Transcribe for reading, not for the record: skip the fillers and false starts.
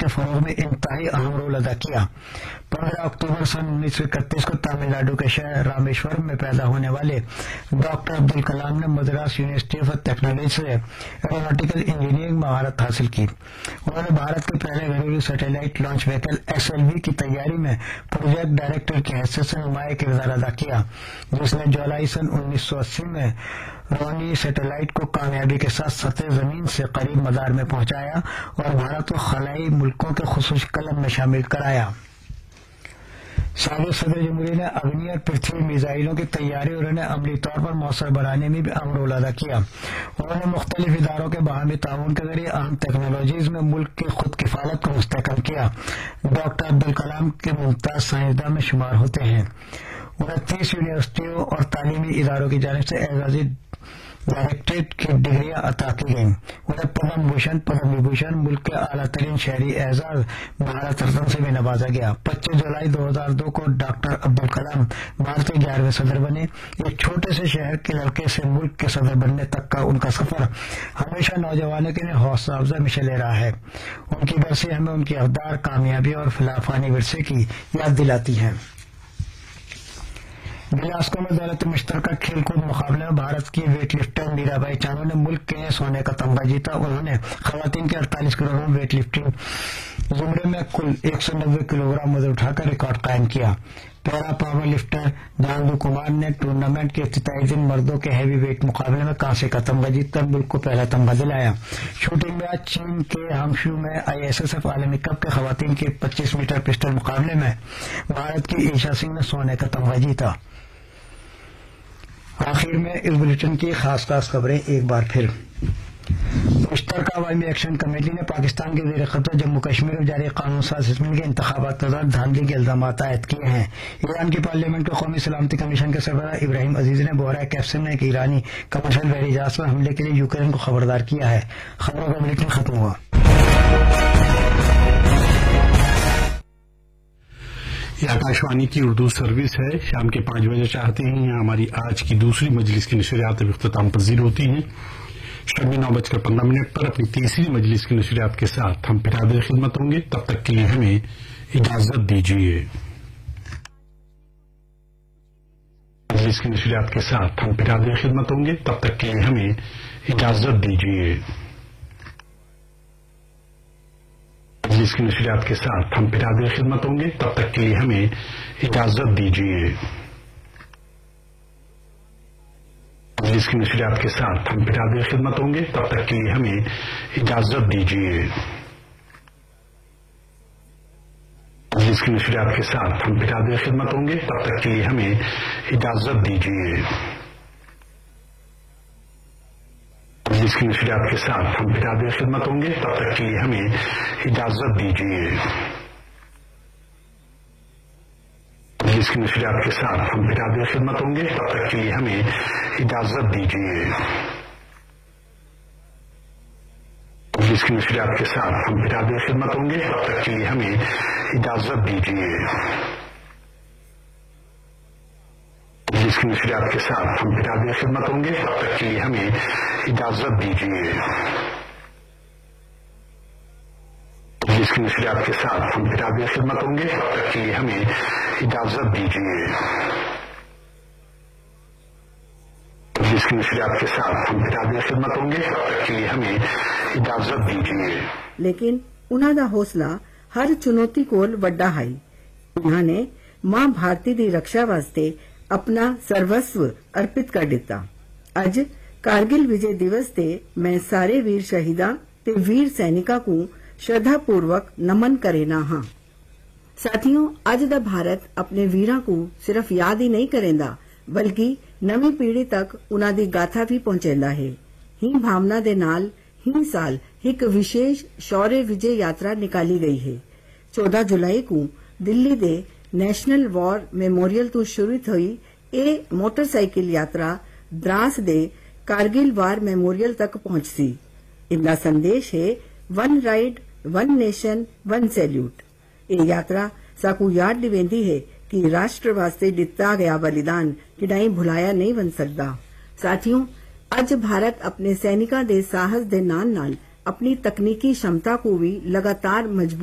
کے فروغ میں انتہائی اہم رول ادا کیا۔ 15 اکتوبر سن 1931 کو تامل ناڈو کے شہر رامیشورم میں پیدا ہونے والے ڈاکٹر عبدالکلام نے مدراس یونیورسٹی آف ٹیکنالوجی سے ایروناٹیکل انجینئرنگ مہارت حاصل کی۔ انہوں نے بھارت کے پہلے گھریلو سیٹلائٹ لانچ وہیکل SLV کی تیاری میں پروجیکٹ ڈائریکٹر کی حیثیت سے نمایاں کردار ادا کیا، جس نے جولائی سن 1980 میں رونی سیٹلائٹ کو کامیابی کے ساتھ سطح زمین سے قریب مدار میں پہنچایا اور بھارت کو خلائی ملکوں کے خصوصی کلب میں شامل کرایا۔ سابق صدر جمہوریہ نے اگنی اور پرتھوی میزائلوں کی تیاری اور انہیں عملی طور پر مؤثر بنانے میں بھی اہم رول ادا کیا۔ انہوں نے مختلف اداروں کے باہمی تعاون کے ذریعے اہم ٹیکنالوجیز میں ملک کی خود کفالت کو مستحکم کیا۔ ڈاکٹر عبدالکلام کے ممتاز سائنسداں میں شمار ہوتے ہیں۔ 29 یونیورسٹیوں اور تعلیمی اداروں کی جانب سے اعزازی ڈائریکٹریٹ کی ڈگریاں عطا کی گئیں۔ انہیں پدم بھوشن، پدم وبھوشن، ملک کے اعلیٰ ترین شہری اعزاز بھارت رتن سے بھی نوازا گیا۔ 25 جولائی 2002 کو ڈاکٹر عبدالکلام بھارت کے 11ویں صدر بنے۔ ایک چھوٹے سے شہر کے لڑکے سے ملک کے صدر بننے تک کا ان کا سفر ہمیشہ نوجوانوں کے لیے حوصلہ افزا مشعل راہ ہے۔ ان کی برسی ہمیں ان کے اقدار، کامیابی اور فانی ورثے کی یاد دلاتی ہے۔ گلاسکو میں دولت مشترکہ کھیل کود مقابلے میں بھارت کی ویٹ لفٹر میرا بائی چانو نے ملک کے سونے کا تمغہ جیتا۔ انہوں نے خواتین کے 48 کلو گرام ویٹ لفٹنگ زمرے میں کل 190 کلو گرام وزن اٹھا کر ریکارڈ قائم کیا۔ پیرا پاور لفٹر جاندو کمار نے ٹورنامنٹ کے افتتاحی دن مردوں کے ہیوی ویٹ مقابلے میں کانسے کا تمغہ جیت کر ملک کو پہلا تمغہ دلایا۔ شوٹنگ میں آج چین کے ہانگشو میں ISSF عالمی کپ کے خواتین کے 25 میٹر پسٹل مقابلے میں بھارت کی ایشا سنگھ نے سونے کا تمغہ جیتا۔ آخر میں اس بلیٹن کی خاص خبریں ایک بار پھر۔ مشترکہ عوامی ایکشن کمیٹی نے پاکستان کے زیر قبضہ جموں کشمیر میں جاری قانون ساز اسمبلی کے انتخابات کے دوران دھاندلی کے الزامات عائد کیے ہیں۔ ایران کی پارلیمنٹ کے قومی سلامتی کمیشن کے سربراہ ابراہیم عزیز نے بحیرہ کیسپیئن میں ایک ایرانی کمرشل بحری جہاز پر حملے کے لیے یوکرین کو خبردار کیا ہے۔ خبروں کا بلیٹن ختم ہوا۔ یہ آکاشوانی کی اردو سروس ہے۔ شام کے 5 بجے چاہتے ہیں یہاں ہماری آج کی دوسری مجلس کی نشریات اب اختتام پذیر ہوتی ہیں۔ شب 9:15 پر اپنی تیسری مجلس کی نشریات کے ساتھ ہم پھر حاضر خدمت ہوں گے۔ تب تک کے لیے ہمیں اجازت دیجیے۔ مجلس کی نشریات کے ساتھ ہم پھر حاضر خدمت ہوں گے۔ تب تک کے لیے ہمیں اجازت دیجیے۔ مجلس کی نشریات کے ساتھ ہم پھر حاضر خدمت ہوں گے۔ تب تک کے لیے ہمیں اجازت دیجیے۔ مجلس کی نشریات کے ساتھ ہم پھر حاضر خدمت ہوں گے۔ تب تک کے لیے ہمیں اجازت دیجیے۔ مجلس کی نشریات کے ساتھ ہم پھر حاضر خدمت ہوں گے۔ تب تک کے لیے ہمیں اجازت دیجیے۔ مجلس کی نشریات کے ساتھ ہم پھر حاضر خدمت ہوں گے۔ تب تک کے لیے ہمیں اجازت دیجیے۔ مجلس کی نشریات کے ساتھ ہم پھر حاضر خدمت ہوں گے۔ تب تک کے لیے ہمیں اجازت دیجیے۔ مجلس کی نشریات کے ساتھ ہم پھر حاضر خدمت ہوں گے۔ تب تک کے لیے ہمیں اجازت دیجیے۔ مجلس کی نشریات کے ساتھ ہم پھر حاضر خدمت ہوں گے۔ تب تک کے لیے ہمیں اجازت دیجیے۔ مجلس کی نشریات کے ساتھ ہم پھر حاضر خدمت ہوں گے۔ تب تک کے لیے ہمیں اجازت دیجیے۔ مجلس کی نشریات کے ساتھ ہم پھر حاضر خدمت ہوں گے۔ تب تک کے لیے ہمیں اجازت دیجیے۔ لیکن انہاں دا حوصلہ ہر چنوتی کول وڈا ہے۔ انہاں نے ماں بھارتی دی رکشا واسطے اپنا سروسو ارپت کر دیتا۔ اج کارگل وجے دیوس تے میں سارے ویر شہیداں تے ویر سینکاں کو شردھا پوروک نمن کرینا ہاں۔ ساتھیوں، اج دا بھارت اپنے ویراں کو صرف یاد ہی نہیں کریندا بلکہ نویں پیڑھی تک انہاں دی گاتھا بھی پہنچیندا ہے۔ ہی بھاونا دے نال ہی سال ایک وشیش شورے وجے یاترا نکالی گئی ہے۔ 14 جولائی کو دلی دے نیشنل وار میموریل تو شروع ہوئی اے موٹر سائیکل یاترا دراس دے کارگل وار میموریل تک پہنچ سی۔ ان دا سندیش ہے one ride, one nation, one salute. یہ یاترا ساکو یاد دیویندی ہے کہ راشٹر واسطے دتا گیا بلیدان کڈائیں بھلایا نہیں بن سکتا۔ ساتھیوں، اج بھارت اپنے سینکاں دے ساہس دے نال نال اپنی تکنیکی شمتا کو بھی لگاتار مضبوط